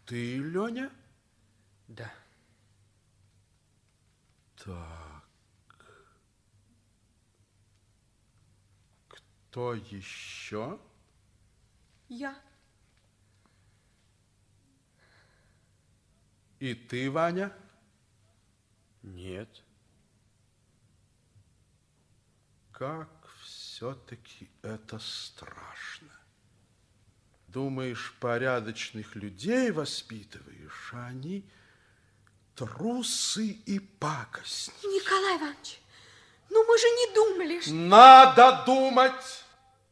Ты, Леня? Да. Так. Кто еще? Я. И ты, Ваня? Нет. Как все-таки это страшно. Думаешь, порядочных людей воспитываешь, а они трусы и пакостники. Николай Иванович, ну мы же не думали, что... Надо думать!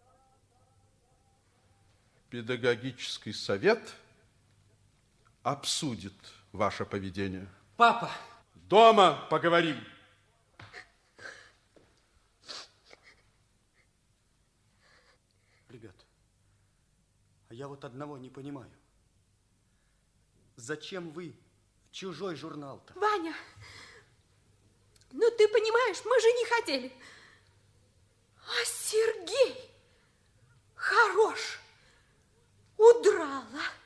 Педагогический совет обсудит ваше поведение. Папа! Дома поговорим. Ребят, а я вот одного не понимаю. Зачем вы в чужой журнал-то? Ваня, ну ты понимаешь, мы же не хотели. А Сергей хорош, удрала.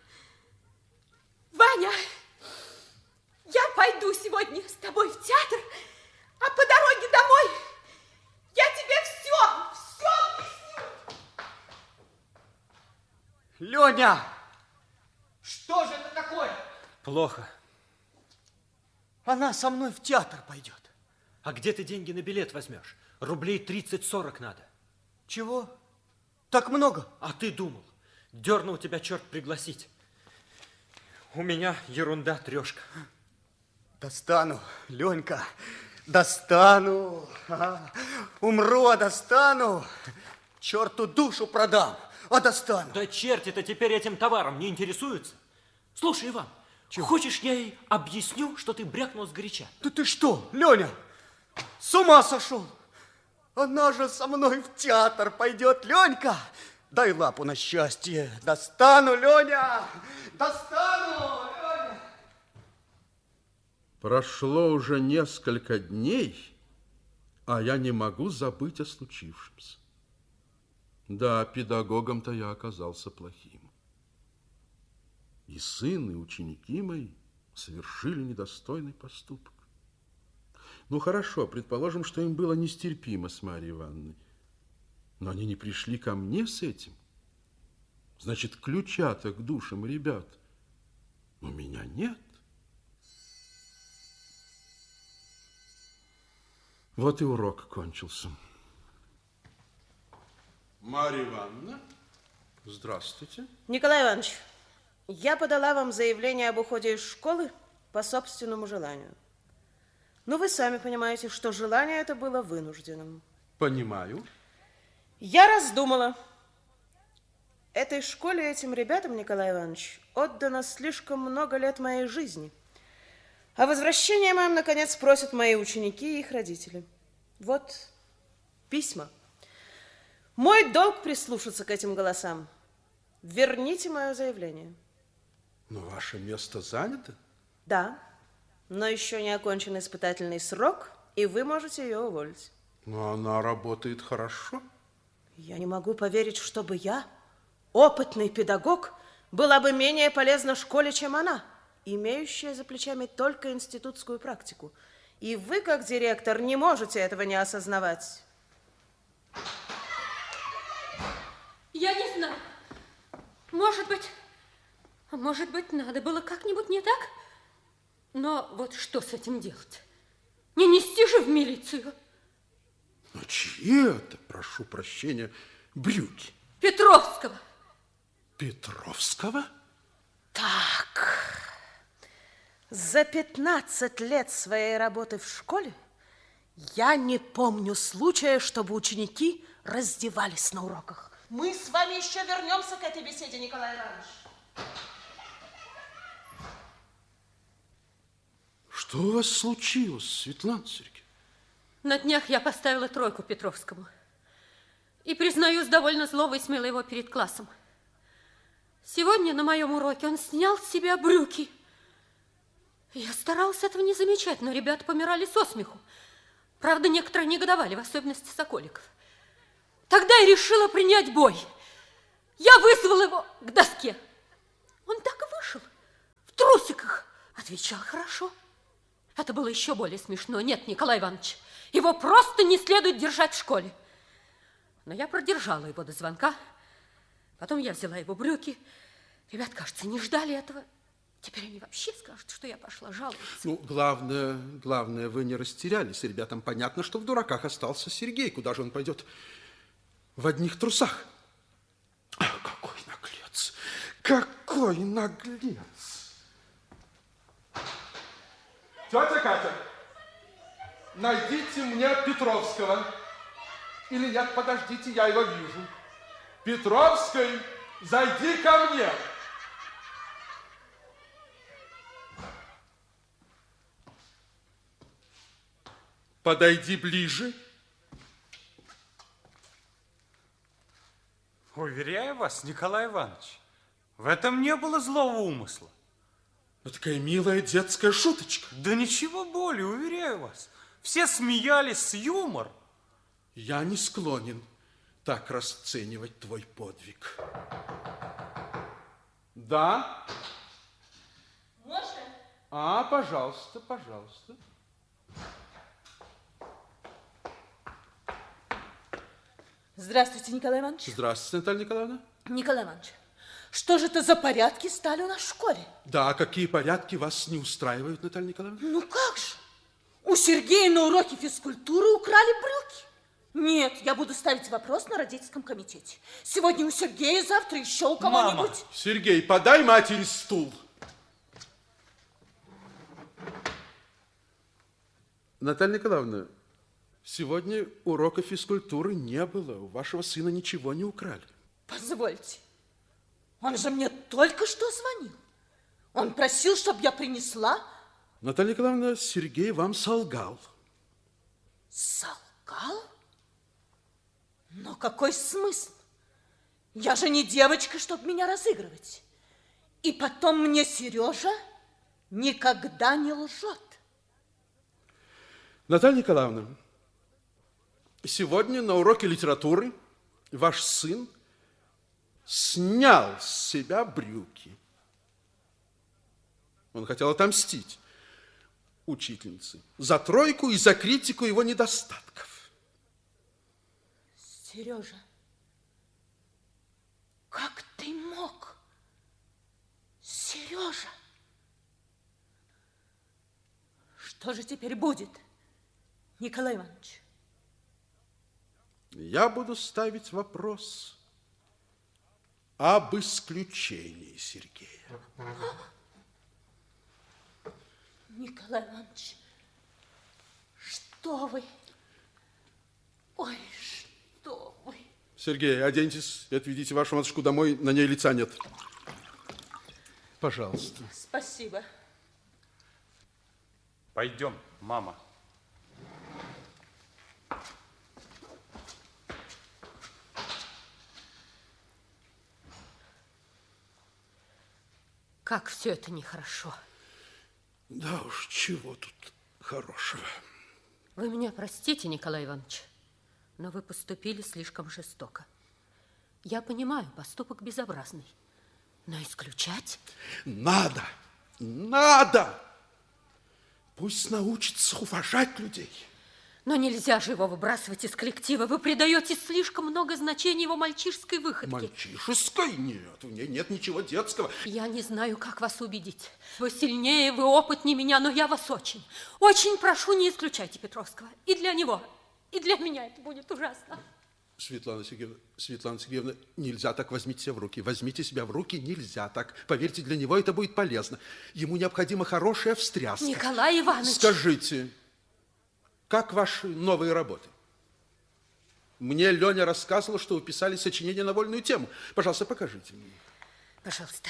Ваня, я пойду сегодня с тобой в театр, а по дороге домой я тебе все объясню. Леня! Что же это такое? Плохо. Она со мной в театр пойдет. А где ты деньги на билет возьмешь? Рублей 30-40 надо. Чего? Так много? А ты думал, дернул тебя черт пригласить. У меня ерунда трешка. Достану, Ленька, достану. Умру, а достану. Черту душу продам, а достану. Да черти-то теперь этим товаром не интересуются. Слушай, Иван, хочешь, я ей объясню, что ты брякнул сгоряча? Да ты что, Леня, с ума сошел? Она же со мной в театр пойдет, Ленька. Дай лапу на счастье. Достану, Леня, достану, Леня. Прошло уже несколько дней, а я не могу забыть о случившемся. Да, педагогом-то я оказался плохим. И сын, и ученики мои совершили недостойный поступок. Ну, хорошо, предположим, что им было нестерпимо с Марьей Ивановной. Но они не пришли ко мне с этим. Значит, ключа-то к душам ребят у меня нет. Вот и урок кончился. Марья Ивановна, здравствуйте. Николай Иванович, я подала вам заявление об уходе из школы по собственному желанию. Но вы сами понимаете, что желание это было вынужденным. Понимаю. Я раздумала. Этой школе, этим ребятам, Николай Иванович, отдано слишком много лет моей жизни. А возвращение моим, наконец, просят мои ученики и их родители. Вот письма. Мой долг прислушаться к этим голосам. Верните мое заявление. Но ваше место занято? Да, но еще не окончен испытательный срок, и вы можете ее уволить. Но она работает хорошо. Я не могу поверить, чтобы я, опытный педагог, была бы менее полезна школе, чем она, имеющая за плечами только институтскую практику. И вы, как директор, не можете этого не осознавать. Я не знаю. Может быть, надо было как-нибудь не так? Но вот что с этим делать? Не нести же в милицию. Но чьи это, прошу прощения, брюки? Петровского. Петровского? Так, за 15 лет своей работы в школе я не помню случая, чтобы ученики раздевались на уроках. Мы с вами еще вернемся к этой беседе, Николай Иванович. Что у вас случилось, Светлана Сергеевна? На днях я поставила 3 Петровскому. И, признаюсь, довольно зло высмеяла его перед классом. Сегодня на моем уроке он снял с себя брюки. Я старалась этого не замечать, но ребята помирали со смеху. Правда, некоторые негодовали, в особенности Соколиков. Тогда я решила принять бой. Я вызвала его к доске. Он так и вышел. трусиках. Отвечал хорошо. Это было еще более смешно. Нет, Николай Иванович, его просто не следует держать в школе. Но я продержала его до звонка. Потом я взяла его брюки. Ребят, кажется, не ждали этого. Теперь они вообще скажут, что я пошла жаловаться. Ну, главное, вы не растерялись. Ребятам понятно, что в дураках остался Сергей. Куда же он пойдет в одних трусах? Какой наглец! Какой наглец! Тетя Катя, найдите мне Петровского. Или нет, подождите, я его вижу. Петровский, зайди ко мне. Подойди ближе. Уверяю вас, Николай Иванович, в этом не было злого умысла. Вот такая милая детская шуточка. Да ничего более, уверяю вас. Все смеялись с юмором. Я не склонен так расценивать твой подвиг. Да? Можно? Пожалуйста, пожалуйста. Здравствуйте, Николай Иванович. Здравствуйте, Наталья Николаевна. Николай Иванович, что же это за порядки стали у нас в школе? Да, какие порядки вас не устраивают, Наталья Николаевна? Ну как же? У Сергея на уроке физкультуры украли брюки. Нет, я буду ставить вопрос на родительском комитете. Сегодня у Сергея, завтра еще у кого-нибудь. Сергей, подай матери стул. Наталья Николаевна, сегодня урока физкультуры не было. У вашего сына ничего не украли. Позвольте, он же мне только что звонил. Он просил, чтобы я принесла. Наталья Николаевна, Сергей вам солгал. Солгал? Но какой смысл? Я же не девочка, чтобы меня разыгрывать. И потом мне Сережа никогда не лжет. Наталья Николаевна, сегодня на уроке литературы ваш сын снял с себя брюки. Он хотел отомстить учительнице за тройку и за критику его недостатков. Сережа, как ты мог? Сережа, что же теперь будет, Николай Иванович? Я буду ставить вопрос об исключении Сергея. Николай Иванович, что вы? Ой, что вы? Сергей, оденьтесь и отведите вашу матушку домой, на ней лица нет. Пожалуйста. Спасибо. Пойдем, мама. Как все это нехорошо. Да уж, чего тут хорошего. Вы меня простите, Николай Иванович, но вы поступили слишком жестоко. Я понимаю, поступок безобразный, но исключать... Надо! Надо! Пусть научится уважать людей. Но нельзя же его выбрасывать из коллектива. Вы придаете слишком много значения его мальчишеской выходке. Мальчишеской? Нет, в ней нет ничего детского. Я не знаю, как вас убедить. Вы сильнее, вы опытнее меня, но я вас очень, очень прошу, не исключайте Петровского. И для него, и для меня это будет ужасно. Светлана Сергеевна, нельзя так, возьмите себя в руки. Возьмите себя в руки, нельзя так. Поверьте, для него это будет полезно. Ему необходима хорошая встряска. Николай Иванович. Скажите, как ваши новые работы? Мне Леня рассказывала, что вы писали сочинение на вольную тему. Пожалуйста, покажите мне. Пожалуйста.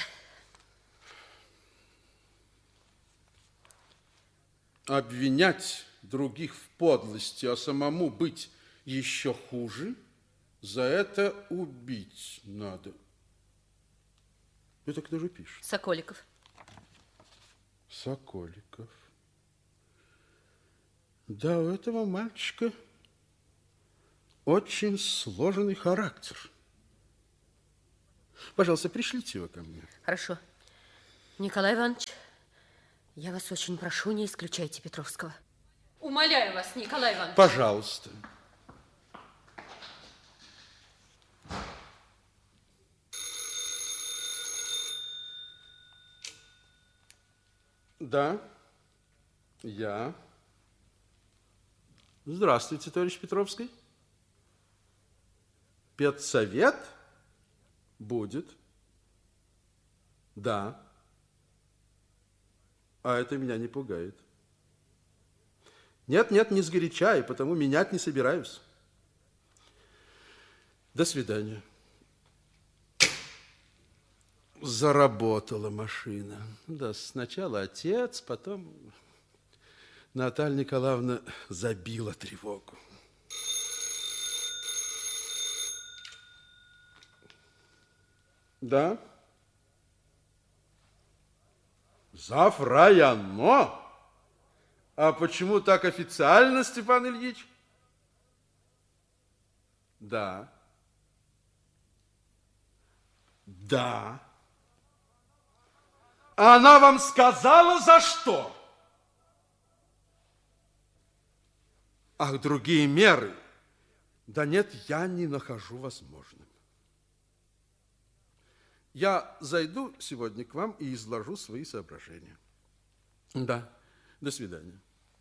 Обвинять других в подлости, а самому быть еще хуже, за это убить надо. Это кто же пишет? Соколиков. Соколиков. Да, у этого мальчика очень сложный характер. Пожалуйста, пришлите его ко мне. Хорошо. Николай Иванович, Я вас очень прошу, не исключайте Петровского. Умоляю вас, Николай Иванович. Пожалуйста. Да, я. Здравствуйте, товарищ Петровский. Педсовет будет. Да. А это меня не пугает. Нет, не сгоряча, и потому менять не собираюсь. До свидания. Заработала машина. Да, сначала отец, потом Наталья Николаевна забила тревогу. Да? Завраяно? А почему так официально, Степан Ильич? Да. Да. Она вам сказала, за что? Ах, другие меры. Да нет, я не нахожу возможным. Я зайду сегодня к вам и изложу свои соображения. Да, до свидания.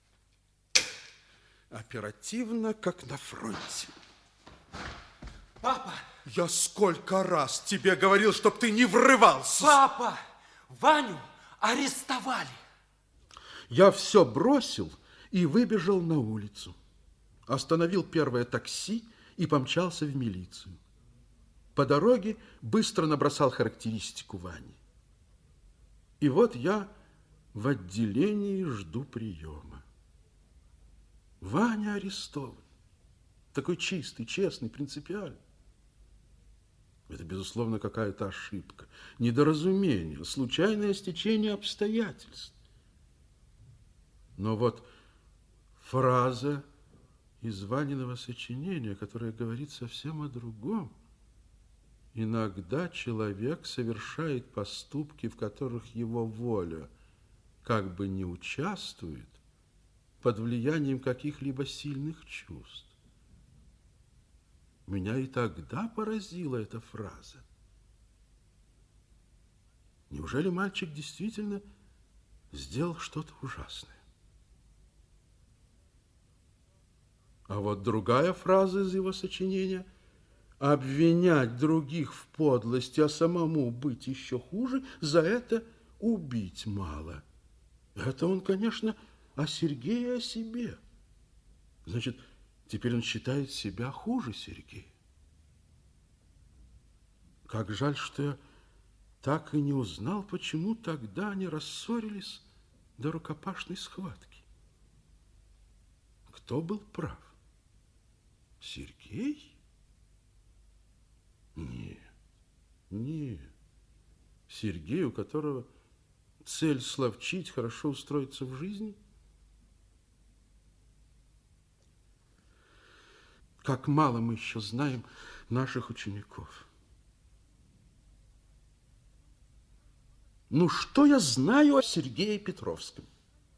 Оперативно, как на фронте. Папа! Я сколько раз тебе говорил, чтоб ты не врывался. Папа! Ваню арестовали. Я все бросил и выбежал на улицу. Остановил первое такси и помчался в милицию. По дороге быстро набросал характеристику Вани. И вот я в отделении жду приема. Ваня арестован. Такой чистый, честный, принципиальный. Это, безусловно, какая-то ошибка, недоразумение, случайное стечение обстоятельств. Но вот фраза из Ваниного сочинения, которая говорит совсем о другом. Иногда человек совершает поступки, в которых его воля как бы не участвует под влиянием каких-либо сильных чувств. Меня и тогда поразила эта фраза. Неужели мальчик действительно сделал что-то ужасное? А вот другая фраза из его сочинения – обвинять других в подлости, а самому быть еще хуже, за это убить мало. Это он, конечно, о Сергее, о себе. Значит, теперь он считает себя хуже Сергея. Как жаль, что я так и не узнал, почему тогда они рассорились до рукопашной схватки. Кто был прав? Сергей? Нет. Сергей, у которого цель словчить, хорошо устроиться в жизни? Как мало мы еще знаем наших учеников. Ну, что я знаю о Сергее Петровском?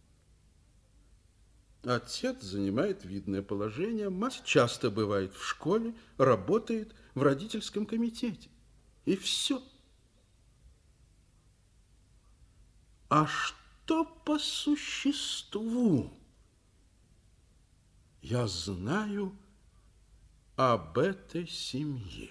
Отец занимает видное положение, мать часто бывает в школе, работает в родительском комитете. И все. А что по существу я знаю об этой семье?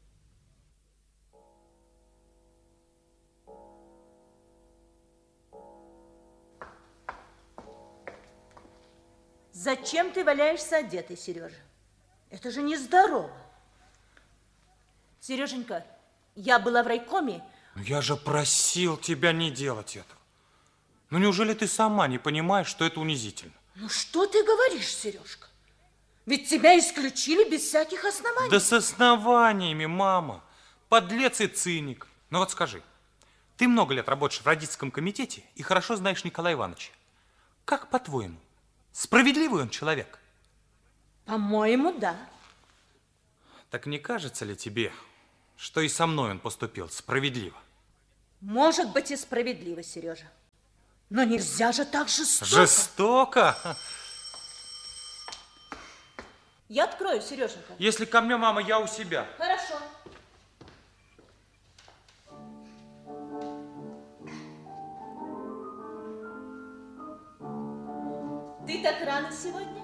Зачем ты валяешься одетый, Сережа? Это же нездорово. Сереженька, я была в райкоме. Я же просил тебя не делать этого. Ну, неужели ты сама не понимаешь, что это унизительно? Ну, что ты говоришь, Сережка? Ведь тебя исключили без всяких оснований. Да с основаниями, мама. Подлец и циник. Ну вот скажи, ты много лет работаешь в родительском комитете и хорошо знаешь Николая Ивановича. Как, по-твоему, справедливый он человек? По-моему, да. Так не кажется ли тебе, что и со мной он поступил справедливо? Может быть и справедливо, Сережа. Но нельзя же так жестоко. Жестоко? Я открою, Сереженька. Если ко мне, мама, я у себя. Хорошо. Ты так рано сегодня?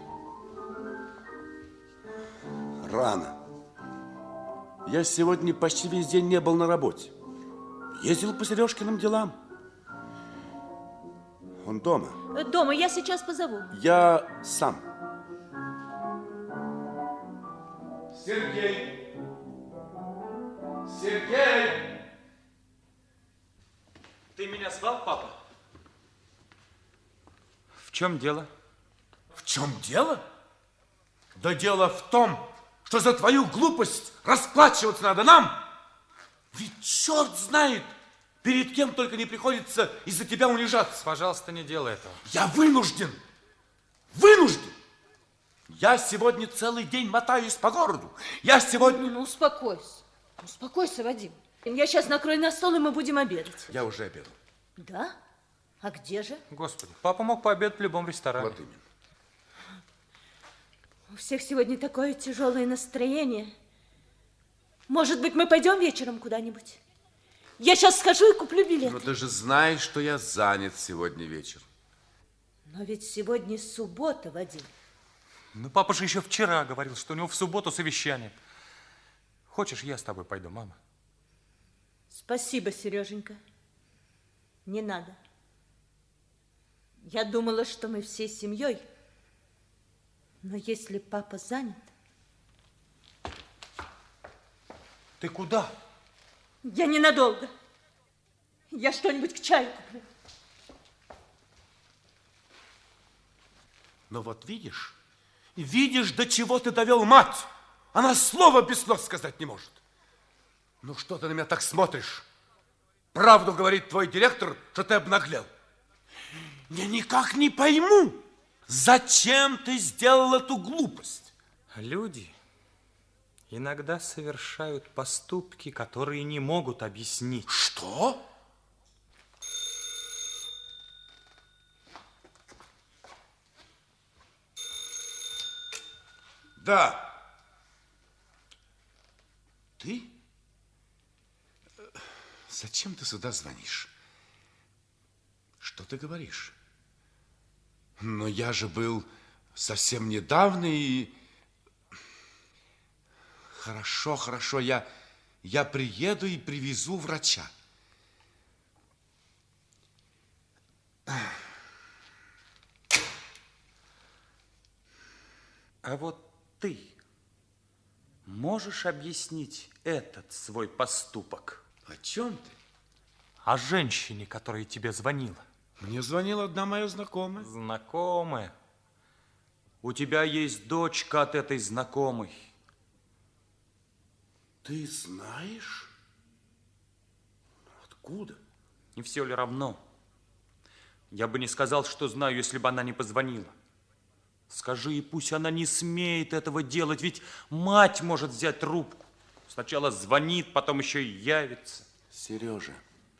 Рано. Я сегодня почти весь день не был на работе. Ездил по Сережкиным делам. Он дома. Дома, я сейчас позову. Я сам. Сергей! Сергей! Ты меня звал, папа? В чем дело? В чем дело? Да дело в том, что за твою глупость расплачиваться надо нам. Ведь черт знает, перед кем только не приходится из-за тебя унижаться. Пожалуйста, не делай этого. Я вынужден. Вынужден. Я сегодня целый день мотаюсь по городу. Я сегодня... Ну, успокойся. Успокойся, Вадим. Я сейчас накрою на стол, и мы будем обедать. Я уже обедал. Да? А где же? Господи, папа мог пообедать в любом ресторане. Вот именно. У всех сегодня такое тяжелое настроение. Может быть, мы пойдем вечером куда-нибудь? Я сейчас схожу и куплю билет. Но ты же знаешь, что я занят сегодня вечером. Но ведь сегодня суббота, Вадим. Ну, папа же еще вчера говорил, что у него в субботу совещание. Хочешь, я с тобой пойду, мама? Спасибо, Сереженька. Не надо. Я думала, что мы всей семьей. Но если папа занят... Ты куда? Я ненадолго. Я что-нибудь к чаю куплю. Но вот видишь, до чего ты довел мать. Она слова без слов сказать не может. Ну что ты на меня так смотришь? Правду говорит твой директор, что ты обнаглел. Я никак не пойму, зачем ты сделал эту глупость. Люди иногда совершают поступки, которые не могут объяснить. Что? Да. Ты? Зачем ты сюда звонишь? Что ты говоришь? Но я же был совсем недавно и... Хорошо, я приеду и привезу врача. А вот ты можешь объяснить этот свой поступок? О чем ты? О женщине, которая тебе звонила. Мне звонила одна моя знакомая. Знакомая? У тебя есть дочка от этой знакомой. Ты знаешь? Откуда? Не все ли равно? Я бы не сказал, что знаю, если бы она не позвонила. Скажи, и пусть она не смеет этого делать, ведь мать может взять трубку. Сначала звонит, потом еще и явится. Сережа,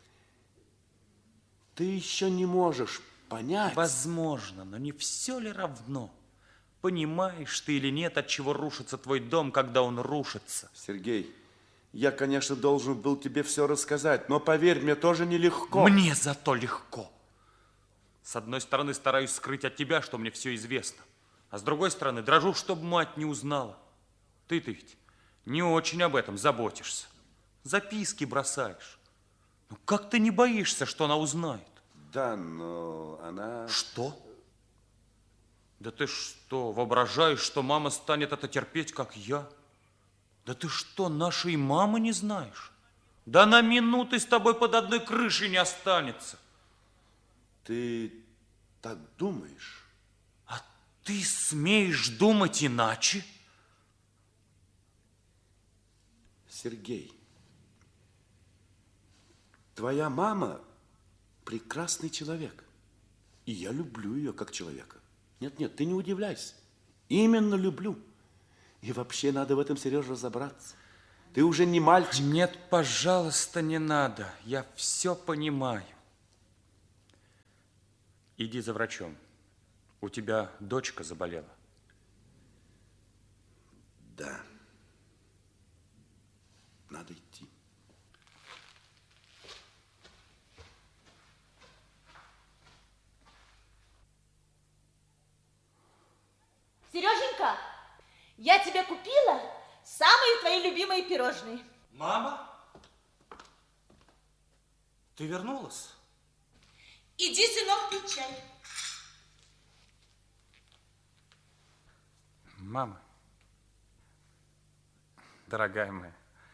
ты еще не можешь понять. Возможно, но не все ли равно? Понимаешь ты или нет, от чего рушится твой дом, когда он рушится? Сергей, я, конечно, должен был тебе все рассказать, но поверь, мне тоже нелегко. Мне зато легко. С одной стороны, стараюсь скрыть от тебя, что мне все известно. А с другой стороны, дрожу, чтобы мать не узнала. Ты-то ведь не очень об этом заботишься. Записки бросаешь. Ну, как ты не боишься, что она узнает? Да, но она... Что? Да ты что, воображаешь, что мама станет это терпеть, как я? Да ты что, нашей мамы не знаешь? Да на минуты с тобой под одной крышей не останется. Ты так думаешь? А ты смеешь думать иначе? Сергей, твоя мама прекрасный человек. И я люблю ее как человека. Нет, ты не удивляйся. Именно люблю. И вообще надо в этом, Сережа, разобраться. Ты уже не мальчик. Нет, пожалуйста, не надо. Я все понимаю. Иди за врачом. У тебя дочка заболела. Да. Надо идти. Сереженька, я тебе купила самые твои любимые пирожные. Мама? Ты вернулась? Иди, сынок, пить чай. Мама, дорогая моя,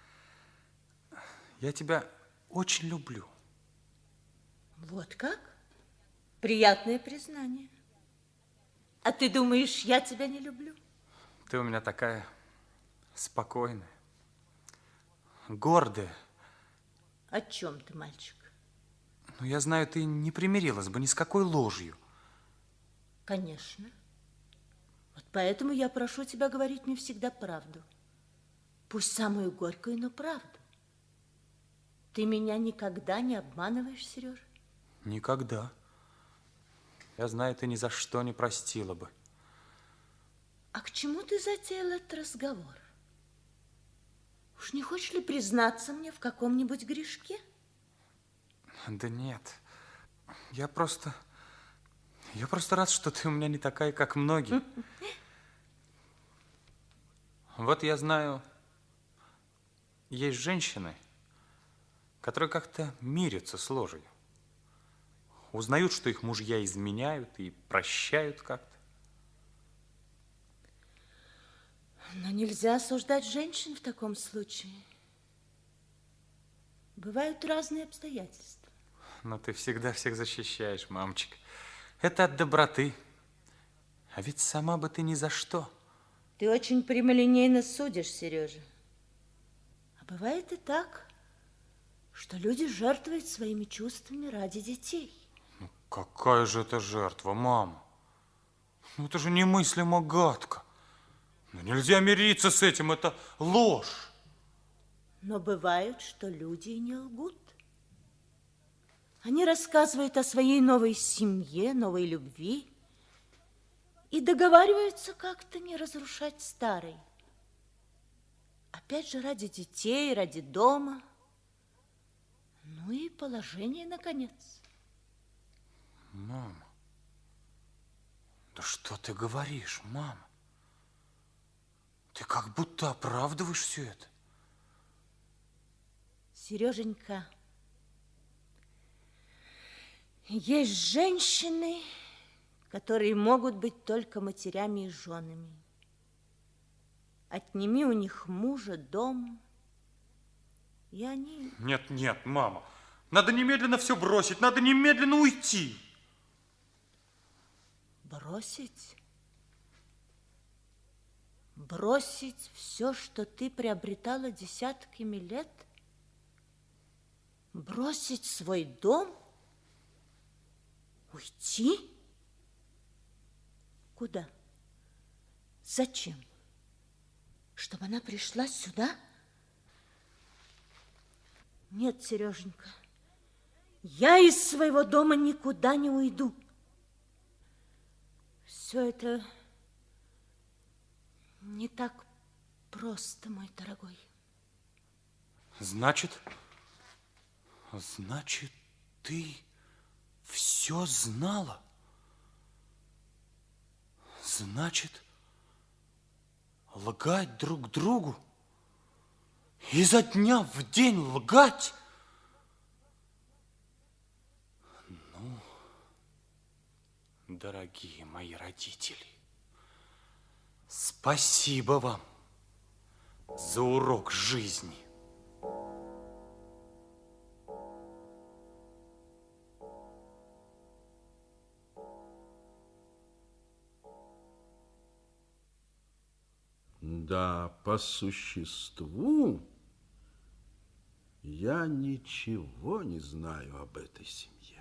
я тебя очень люблю. Вот как? Приятное признание. А ты думаешь, я тебя не люблю? Ты у меня такая спокойная, гордая. О чем ты, мальчик? Ну, я знаю, ты не примирилась бы ни с какой ложью. Конечно. Вот поэтому я прошу тебя говорить мне всегда правду. Пусть самую горькую, но правду. Ты меня никогда не обманываешь, Сережа? Никогда. Я знаю, ты ни за что не простила бы. А к чему ты затеял этот разговор? Уж не хочешь ли признаться мне в каком-нибудь грешке? Да нет. Я просто рад, что ты у меня не такая, как многие. Вот я знаю, есть женщины, которые как-то мирятся с ложью. Узнают, что их мужья изменяют и прощают как-то. Но нельзя осуждать женщин в таком случае. Бывают разные обстоятельства. Но ты всегда всех защищаешь, мамочка. Это от доброты. А ведь сама бы ты ни за что. Ты очень прямолинейно судишь, Сережа. А бывает и так, что люди жертвуют своими чувствами ради детей. Ну, какая же это жертва, мама? Ну, это же немыслимо гадко. Ну, нельзя мириться с этим, это ложь. Но бывает, что люди и не лгут. Они рассказывают о своей новой семье, новой любви и договариваются как-то не разрушать старый. Опять же, ради детей, ради дома, ну и положения, наконец. Мама, да что ты говоришь, мама? Ты как будто оправдываешь все это. Сереженька, есть женщины, которые могут быть только матерями и женами. Отними у них мужа, дом, и они... Нет, нет, мама, надо немедленно все бросить, надо немедленно уйти. Бросить? Бросить все, что ты приобретала десятками лет? Бросить свой дом? Уйти? Куда? Зачем? Чтобы она пришла сюда? Нет, Сереженька, я из своего дома никуда не уйду. Все это не так просто, мой дорогой. Значит, ты все знала? Значит, лгать друг другу? Изо дня в день лгать? Ну, дорогие мои родители, спасибо вам за урок жизни. Да, по существу я ничего не знаю об этой семье.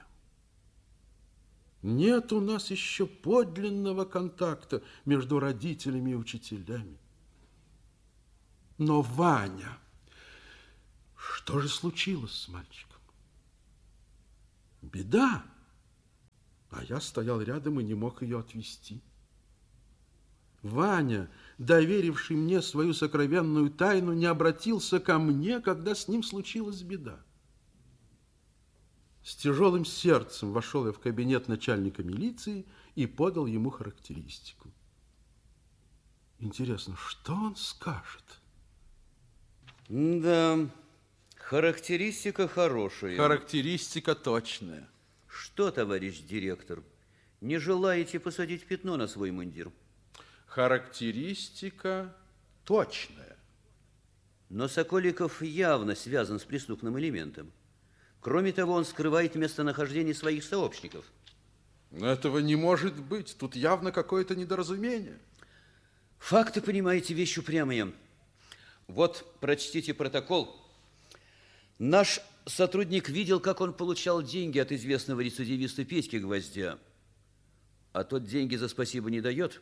Нет у нас еще подлинного контакта между родителями и учителями. Но, Ваня, что же случилось с мальчиком? Беда. А я стоял рядом и не мог ее отвести. Ваня, доверивший мне свою сокровенную тайну, не обратился ко мне, когда с ним случилась беда. С тяжелым сердцем вошел я в кабинет начальника милиции и подал ему характеристику. Интересно, что он скажет? Да, характеристика хорошая. Характеристика точная. Что, товарищ директор, не желаете посадить пятно на свой мундир? Характеристика точная. Но Соколиков явно связан с преступным элементом. Кроме того, он скрывает местонахождение своих сообщников. Этого не может быть. Тут явно какое-то недоразумение. Факты, понимаете, вещь упрямая. Вот, прочтите протокол. Наш сотрудник видел, как он получал деньги от известного рецидивиста Петьки Гвоздя. А тот деньги за спасибо не дает.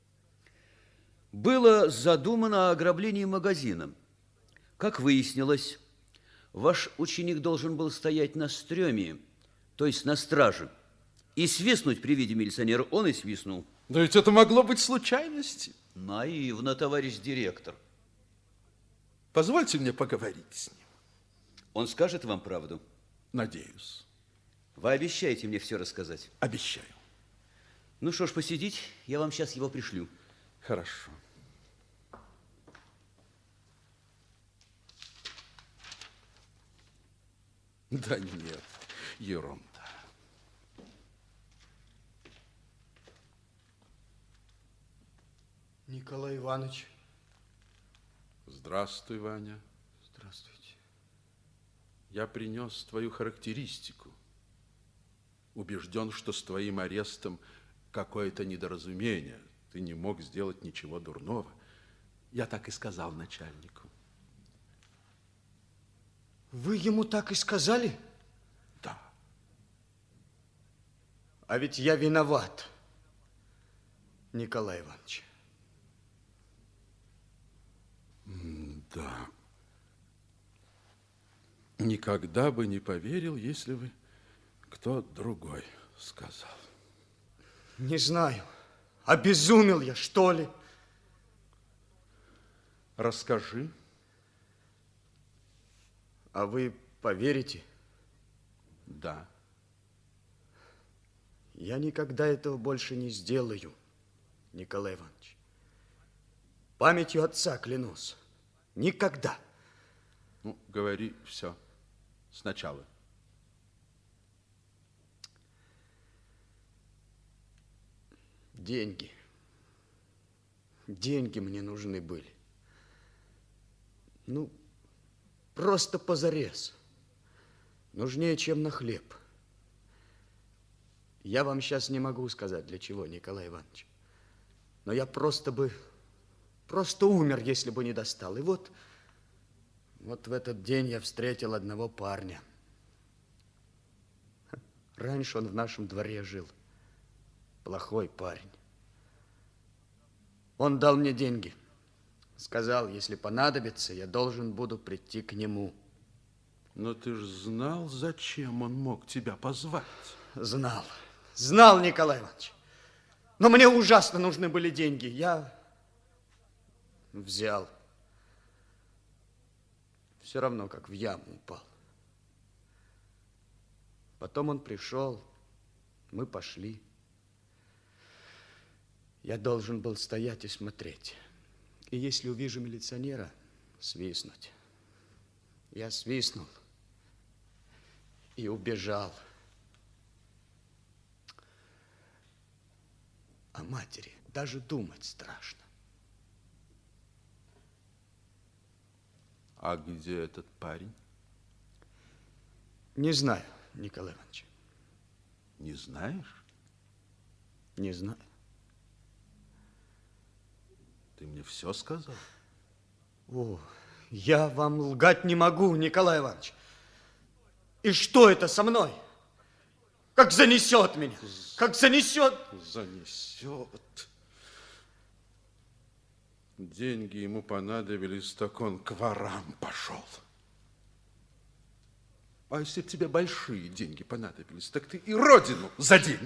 Было задумано ограбление магазина. Как выяснилось, ваш ученик должен был стоять на стреме, то есть на страже, и свистнуть при виде милиционера. Он и свистнул. Но ведь это могло быть случайностью. Наивно, товарищ директор. Позвольте мне поговорить с ним. Он скажет вам правду? Надеюсь. Вы обещаете мне все рассказать? Обещаю. Ну что ж, посидеть, я вам сейчас его пришлю. Хорошо. Да нет, ерунда. Николай Иванович. Здравствуй, Ваня. Здравствуйте. Я принес твою характеристику. Убежден, что с твоим арестом какое-то недоразумение. Ты не мог сделать ничего дурного. Я так и сказал начальнику. Вы ему так и сказали? Да. А ведь я виноват, Николай Иванович. Да. Никогда бы не поверил, если бы кто другой сказал. Не знаю, обезумел я, что ли? Расскажи. А вы поверите? Да. Я никогда этого больше не сделаю, Николай Иванович. Памятью отца клянусь. Никогда. Ну, говори все сначала. Деньги. Деньги мне нужны были. Ну, просто позарез. Нужнее, чем на хлеб. Я вам сейчас не могу сказать, для чего, Николай Иванович. Но я просто умер, если бы не достал. И вот в этот день я встретил одного парня. Раньше он в нашем дворе жил. Плохой парень. Он дал мне деньги. Сказал, если понадобится, я должен буду прийти к нему. Но ты ж знал, зачем он мог тебя позвать? Знал. Знал, Николай Иванович. Но мне ужасно нужны были деньги. Я взял. Все равно, как в яму упал. Потом он пришел, мы пошли. Я должен был стоять и смотреть. И если увижу милиционера, свистнуть. Я свистнул и убежал. О матери даже думать страшно. А где этот парень? Не знаю, Николай Иванович. Не знаешь? Не знаю. Ты мне все сказал? О, я вам лгать не могу, Николай Иванович. И что это со мной? Как занесет меня, как занесет. Занесет. Деньги ему понадобились, так он к ворам пошел. А если бы тебе большие деньги понадобились, так ты и родину за деньги